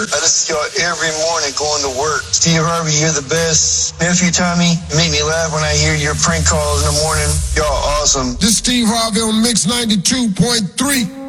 work. I listen to y'all every morning going to work. Steve Harvey, you're the best. Nephew Tommy, you make me laugh when I hear your prank calls in the morning. Y'all awesome. This is Steve Harvey on Mix 92.3.